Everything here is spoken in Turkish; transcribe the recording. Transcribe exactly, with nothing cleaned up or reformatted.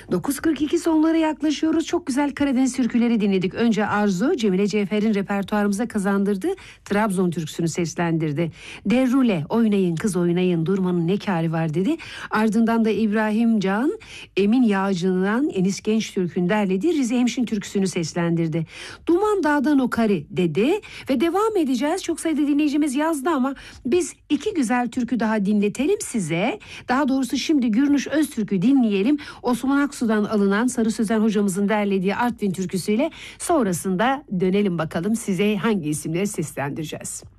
dokuz kırk iki sonlara yaklaşıyoruz. Çok güzel Karadeniz türküleri dinledik. Önce Arzu, Cemile Cevher'in repertuarımıza kazandırdığı Trabzon türküsünü seslendirdi. Derrule, oynayın kız oynayın, durmanın ne kârı var dedi. Ardından da İbrahim Can, Emin Yağcı'ndan Enis Genç Türk'ün derlediği Rize Hemşin türküsünü seslendirdi. Duman dağdan o kari dedi ve devam edeceğiz. Çok sayıda dinleyicimiz yazdı ama biz iki güzel türkü daha dinletelim size. Daha doğrusu şimdi Gürnüş Öztürk'ü dinleyelim. Osman Aksu'dan alınan Sarı Sözen hocamızın derlediği Artvin türküsüyle sonrasında dönelim bakalım size hangi isimleri seslendireceğiz.